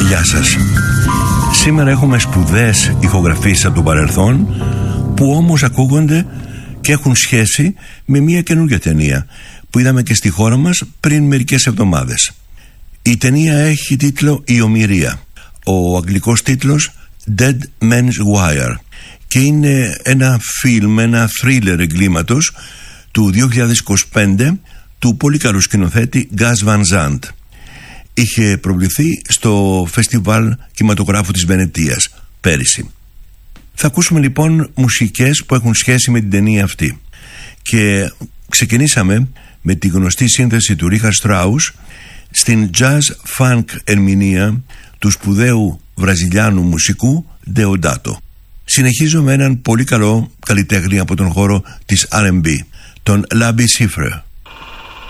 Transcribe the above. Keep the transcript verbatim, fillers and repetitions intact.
Γεια σας. Σήμερα έχουμε σπουδαίες ηχογραφήσεις από το παρελθόν που όμως ακούγονται και έχουν σχέση με μια καινούργια ταινία που είδαμε και στη χώρα μας πριν μερικές εβδομάδες. Η ταινία έχει τίτλο «Η ομηρία». Ο αγγλικός τίτλος «Dead Man's Wire» και είναι ένα φιλμ, ένα θρίλερ εγκλήματος του δύο χιλιάδες είκοσι πέντε του πολύ καλού σκηνοθέτη Gus Van Sant. Είχε προβληθεί στο Φεστιβάλ Κινηματογράφου της Βενετίας πέρυσι. Θα ακούσουμε λοιπόν μουσικές που έχουν σχέση με την ταινία αυτή. Και ξεκινήσαμε με τη γνωστή σύνθεση του Ρίχαρντ Στράους στην jazz funk ερμηνεία του σπουδαίου βραζιλιάνου μουσικού Deodato. Συνεχίζω με έναν πολύ καλό καλλιτέχνη από τον χώρο της αρ εντ μπι, τον Labi Siffre.